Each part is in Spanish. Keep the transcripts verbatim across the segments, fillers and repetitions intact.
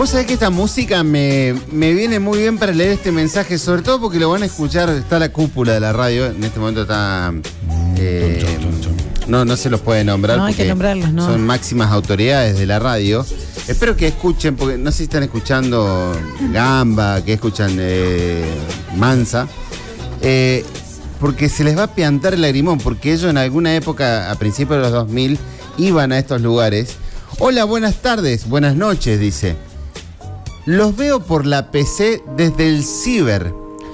Vos sabés que esta música me, me viene muy bien para leer este mensaje, sobre todo porque lo van a escuchar, está la cúpula de la radio, en este momento está... Eh, no, no se los puede nombrar, no hay que nombrarlos, ¿no? Son máximas autoridades de la radio. Espero que escuchen, porque no sé si están escuchando Gamba, que escuchan eh, Mansa, eh, porque se les va a piantar el lagrimón, porque ellos en alguna época, a principios de los dos mil, iban a estos lugares. Hola, buenas tardes, buenas noches, dice. Los veo por la P C desde el ciber.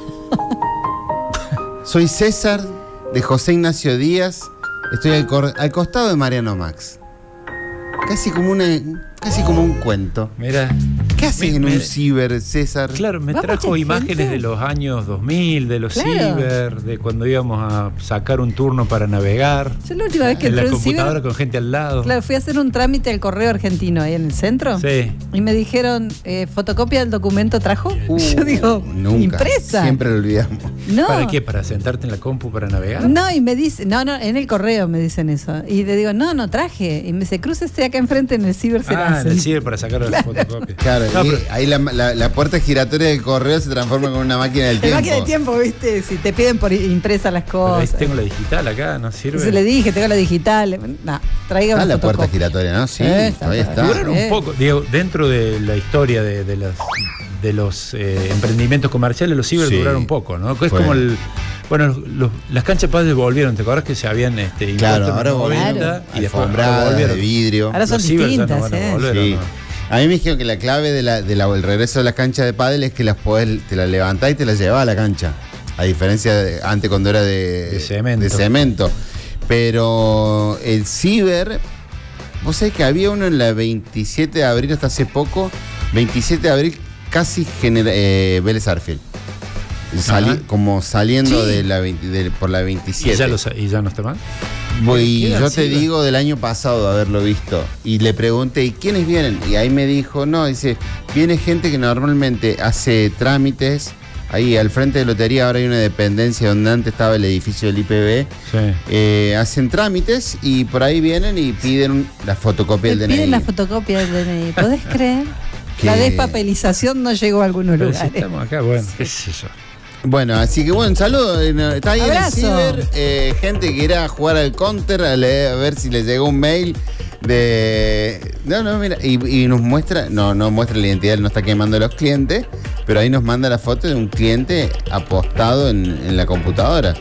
Soy César, de José Ignacio Díaz. Estoy al, cor- al costado de Mariano Max. Casi como una, casi como un cuento. Mira. ¿Qué haces me, en me, un ciber, César? Claro, me trajo imágenes gente? de los años dos mil, de los claro. ciber, de cuando íbamos a sacar un turno para navegar. Yo la última vez que en entré la computadora ciber, con gente al lado. Claro, fui a hacer un trámite al correo argentino ahí en el centro. Sí. Y me dijeron, eh, ¿fotocopia del documento trajo? Uh, Yo digo, nunca. impresa. Siempre lo olvidamos. No. ¿Para qué? ¿Para sentarte en la compu para navegar? No, y me dice, no, no, en el correo me dicen eso. Y le digo, no, no traje. Y me dice, crúcese acá enfrente en el ciber. Se ah, en el ciber para sacar claro. las fotocopias. Claro, no, y pero... ahí la, la, la puerta giratoria del correo se transforma en una máquina del tiempo. La máquina del tiempo, ¿viste? Si te piden por impresa las cosas. Tengo la digital acá, ¿no sirve? Entonces le dije, tengo la digital. No, traiga una Ah, la fotocopia. puerta giratoria, ¿no? Sí, eh, todavía está. Duraron eh. un poco, digo, dentro de la historia de, de, las, de los eh, emprendimientos comerciales, los ciber sí. duraron un poco, ¿no? Es Fue. como el... Bueno, los, las canchas padres volvieron, ¿te acuerdas que se habían este, claro, ahora volvieron claro. y después volvieron de vidrio. Ahora son los distintas, no ¿eh? volver, sí. ¿no? A mí me dijeron que la clave del de la, el regreso de las canchas de pádel es que las podés, te las levantás y te las llevás a la cancha. A diferencia de antes cuando era de, de, cemento. de cemento. Pero el ciber, vos sabés que había uno en la veintisiete de abril hasta hace poco, veintisiete de abril, casi genera, eh, Vélez Arfield. Salí, como saliendo sí. de la veinte, de, por la veintisiete. ¿Y ya, lo, ¿Y ya no está mal? Y yo te digo del año pasado de haberlo visto. Y le pregunté, ¿y quiénes vienen? Y ahí me dijo, no, dice, viene gente que normalmente hace trámites. Ahí al frente de lotería ahora hay una dependencia donde antes estaba el edificio del I P B. Sí. Eh, hacen trámites y por ahí vienen y piden la fotocopia del D N I. Piden la fotocopia del D N I. ¿Podés creer? Que... La despapelización no llegó a algunos Pero lugares. Si estamos acá, bueno, qué sé yo. Bueno, así que bueno, saludos. Está ahí Abrazo. en el ciber. Eh, gente que irá a jugar al counter a, leer, a ver si les llegó un mail de. No, no, mira. Y, y nos muestra. No, no muestra la identidad, no está quemando a los clientes. Pero ahí nos manda la foto de un cliente apostado en, en la computadora.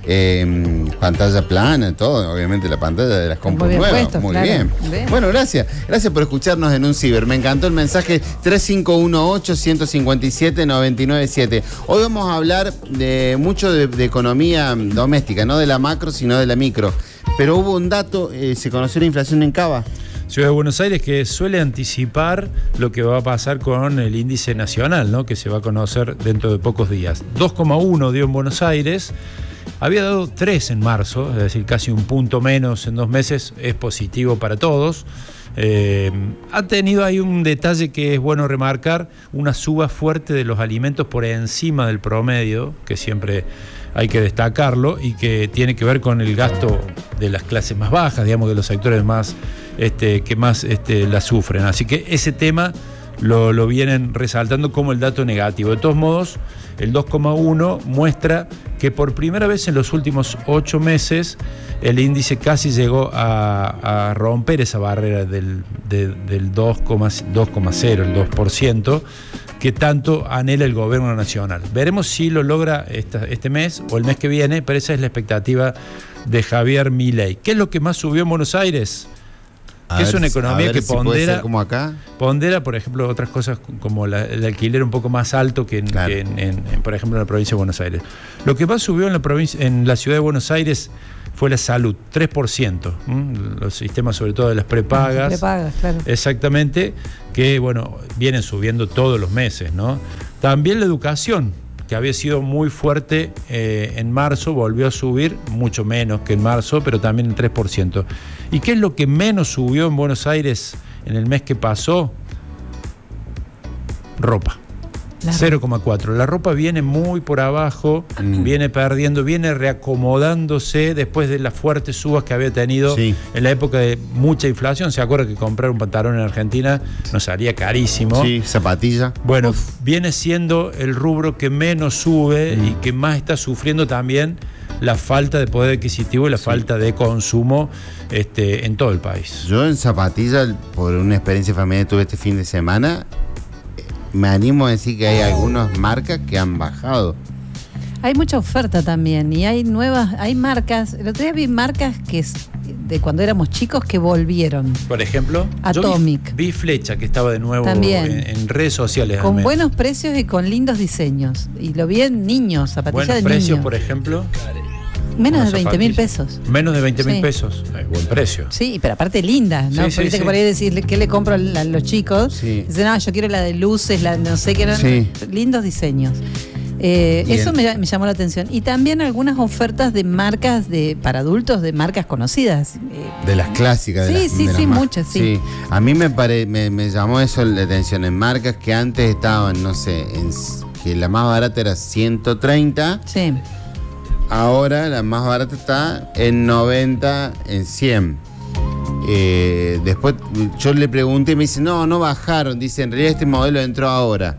Eh, pantalla plana, todo, obviamente la pantalla de las compus muy bien nuevas. Puesto, muy claro. bien. bien. Bueno, gracias. Gracias por escucharnos en un ciber. Me encantó el mensaje tres cinco uno ocho, uno cinco siete, nueve nueve siete. Hoy vamos a hablar de mucho de, de economía doméstica, no de la macro, sino de la micro. Pero hubo un dato, eh, se conoció la inflación en Cava. Ciudad de Buenos Aires, que suele anticipar lo que va a pasar con el índice nacional, ¿no? Que se va a conocer dentro de pocos días. dos coma uno dio en Buenos Aires. Había dado tres en marzo, es decir, casi un punto menos en dos meses, es positivo para todos. Eh, ha tenido ahí un detalle que es bueno remarcar, una suba fuerte de los alimentos por encima del promedio, que siempre hay que destacarlo, y que tiene que ver con el gasto de las clases más bajas, digamos, de los sectores más este, que más este, la sufren. Así que ese tema lo, lo vienen resaltando como el dato negativo. De todos modos, el dos coma uno muestra que por primera vez en los últimos ocho meses el índice casi llegó a, a romper esa barrera del, de, del dos coma cero, el dos por ciento, que tanto anhela el gobierno nacional. Veremos si lo logra esta, este mes o el mes que viene, pero esa es la expectativa de Javier Milei. ¿Qué es lo que más subió en Buenos Aires? Que es una economía que pondera, si como acá. pondera, por ejemplo, otras cosas como la, el alquiler un poco más alto que, en, claro. que en, en, en, por ejemplo, en la provincia de Buenos Aires. Lo que más subió en la, provincia, en la ciudad de Buenos Aires fue la salud, tres por ciento. ¿m? Los sistemas, sobre todo de las prepagas. Prepagas, claro. Exactamente, que, bueno, vienen subiendo todos los meses, ¿no? También la educación, que había sido muy fuerte eh, en marzo, volvió a subir, mucho menos que en marzo, pero también en tres por ciento. ¿Y qué es lo que menos subió en Buenos Aires en el mes que pasó? Ropa. cero coma cuatro. La ropa viene muy por abajo, mm. viene perdiendo, viene reacomodándose después de las fuertes subas que había tenido sí. en la época de mucha inflación. ¿Se acuerda que comprar un pantalón en Argentina nos salía carísimo? Sí, zapatilla. Bueno, Uf. viene siendo el rubro que menos sube mm. y que más está sufriendo también la falta de poder adquisitivo y la sí. falta de consumo este, en todo el país. Yo en zapatilla, por una experiencia familiar que tuve este fin de semana, me animo a decir que hay algunas marcas que han bajado. Hay mucha oferta también y hay nuevas, hay marcas. El otro día vi marcas que de cuando éramos chicos que volvieron. Por ejemplo, Atomic. Vi, vi Flecha que estaba de nuevo también, en, en redes sociales. Con buenos precios y con lindos diseños. Y lo vi en niños, zapatillas de niños. ¿Buenos precios, por ejemplo? Menos de veinte mil pesos. Menos de veinte mil sí. pesos. Es buen precio. Sí, pero aparte linda, ¿no? Sí, sí, Porque sí. que por ahí decirle qué le compro a los chicos. Sí. Dicen, no, yo quiero la de luces, la no sé qué. No, sí. Lindos diseños. Eh, eso me, me llamó la atención. Y también algunas ofertas de marcas de para adultos, de marcas conocidas. Eh, de las clásicas. Sí, de las, sí, de sí, las muchas, sí. sí. A mí me, pare, me, me llamó eso la atención. En marcas que antes estaban, no sé, en, que la más barata era ciento treinta. Sí. Ahora la más barata está en noventa, en cien. Eh, después yo le pregunté y me dice, no, no bajaron. Dice, en realidad este modelo entró ahora.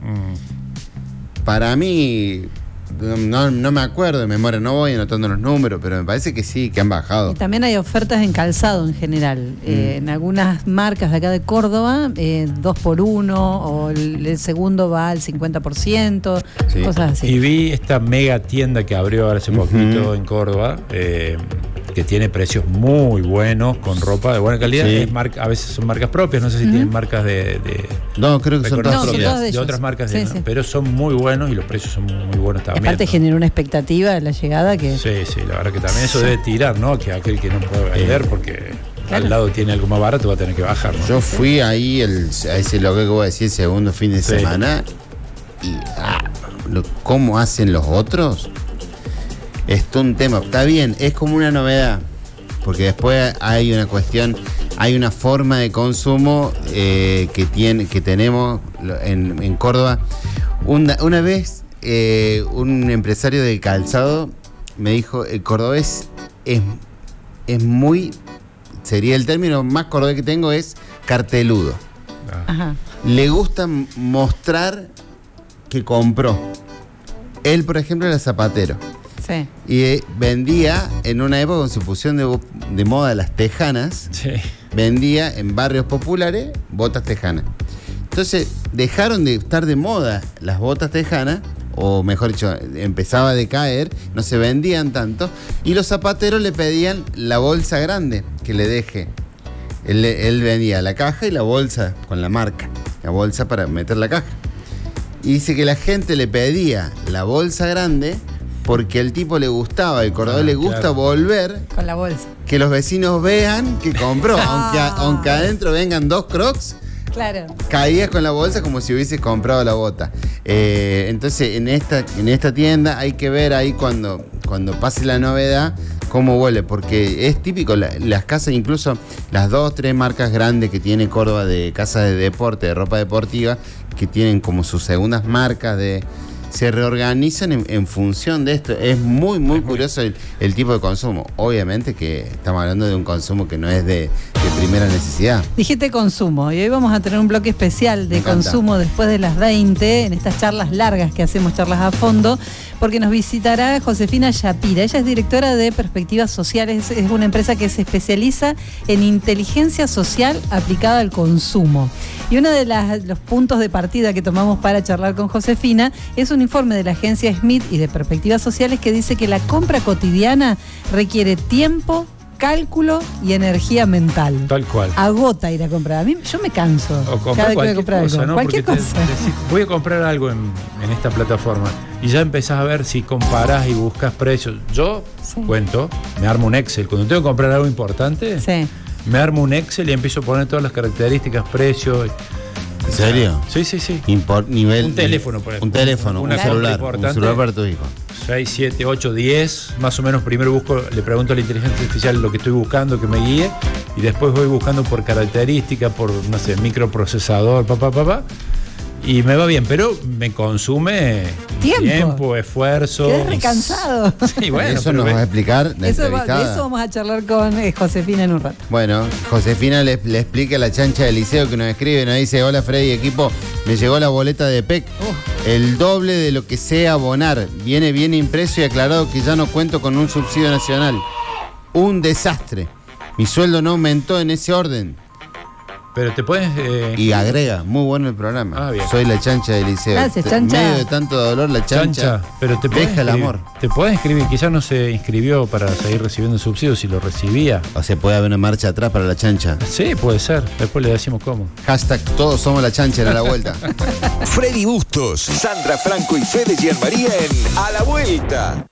Mm. Para mí, no, no me acuerdo de memoria, no voy anotando los números, pero me parece que sí, que han bajado. Y también hay ofertas en calzado en general. Mm. Eh, en algunas marcas de acá de Córdoba, eh, dos por uno, o el, el segundo va al cincuenta por ciento, sí. cosas así. Y vi esta mega tienda que abrió ahora hace poquito uh-huh. en Córdoba, eh, que tiene precios muy buenos, con ropa de buena calidad. Sí. Es marca, a veces son marcas propias, no sé si uh-huh. tienen marcas de, de... No, creo que son todas no, propias. Son de, de otras marcas, sí, de, sí. ¿no? Pero son muy buenos y los precios son muy buenos también. Aparte ¿no? genera una expectativa de la llegada que... Sí, sí, la verdad que también eso debe tirar, ¿no? Que aquel que no puede vender porque claro. al lado tiene algo más barato va a tener que bajar, ¿no? Yo fui ahí el, a ese local que voy a decir el segundo fin de sí. semana y ah, lo, cómo hacen los otros, esto es un tema. Está bien, es como una novedad. Porque después hay una cuestión, hay una forma de consumo eh, que tiene, que tenemos en, en Córdoba. Una, una vez eh, un empresario de calzado me dijo, el cordobés es, es muy, sería el término más cordobés que tengo, es carteludo. Ajá. Le gusta mostrar que compró. Él, por ejemplo, era zapatero. Sí. Y eh, vendía en una época, cuando se pusieron de, de moda las tejanas, sí. vendía en barrios populares botas tejanas. Entonces dejaron de estar de moda las botas tejanas, o mejor dicho, empezaba a decaer, no se vendían tanto, y los zapateros le pedían la bolsa grande que le deje. Él, él vendía la caja y la bolsa con la marca, la bolsa para meter la caja. Y dice que la gente le pedía la bolsa grande porque al tipo le gustaba, el cordobés ah, le gusta claro. volver con la bolsa. Que los vecinos vean que compró, ah. aunque, aunque adentro vengan dos Crocs, claro. caías con la bolsa como si hubieses comprado la bota. Eh, entonces en esta, en esta tienda hay que ver ahí cuando, cuando pase la novedad cómo vuelve, porque es típico, la, las casas, incluso las dos, tres marcas grandes que tiene Córdoba de casas de deporte, de ropa deportiva, que tienen como sus segundas marcas de... se reorganizan en, en función de esto. Es muy, muy curioso el, el tipo de consumo. Obviamente que estamos hablando de un consumo que no es de, de primera necesidad. Dijiste consumo, y hoy vamos a tener un bloque especial de consumo después de las veinte, en estas charlas largas que hacemos, charlas a fondo, porque nos visitará Josefina Yapira. Ella es directora de Perspectivas Sociales, es una empresa que se especializa en inteligencia social aplicada al consumo. Y uno de las, los puntos de partida que tomamos para charlar con Josefina es un informe de la agencia Smith y de Perspectivas Sociales que dice que la compra cotidiana requiere tiempo, cálculo y energía mental. Tal cual. Agota ir a comprar. A mí, yo me canso o cada vez que voy a comprar cosa, algo. ¿no? Cualquier Porque cosa. Te, decís, voy a comprar algo en, en esta plataforma y ya empezás a ver si comparás y buscas precios. Yo sí. cuento, me armo un Excel. Cuando tengo que comprar algo importante, sí. me armo un Excel y empiezo a poner todas las características, precios. ¿En serio? Sí, sí, sí. Import, nivel, un teléfono, por ejemplo. Un teléfono, una un celular. Un celular para tu hijo. seis, siete, ocho, diez. Más o menos primero busco, le pregunto a la inteligencia artificial lo que estoy buscando, que me guíe. Y después voy buscando por característica, por, no sé, microprocesador, papá, papá. Y me va bien, pero me consume tiempo, tiempo esfuerzo. Quedé recansado. Sí, bueno, eso nos ve. va a explicar la eso, va, entrevistada. de eso vamos a charlar con eh, Josefina en un rato. Bueno, Josefina le, le explica a la chancha del liceo que nos escribe, nos dice: hola Freddy, equipo, me llegó la boleta de P E C, Uh. el doble de lo que sé abonar, viene bien impreso y aclarado que ya no cuento con un subsidio nacional. Un desastre, mi sueldo no aumentó en ese orden. Pero te puedes... Eh... Y agrega, muy bueno el programa. Ah, bien. Soy la chancha del liceo. Gracias, Te- chancha. En medio de tanto dolor, la chancha, Chancha, pero te puedes deja el escribir- amor. Te puedes inscribir, quizás no se inscribió para seguir recibiendo subsidios si lo recibía. O sea, puede haber una marcha atrás para la chancha. Sí, puede ser. Después le decimos cómo. Hashtag todos somos la chancha a la vuelta. Freddy Bustos, Sandra Franco y Fede Gianmaría en A la Vuelta.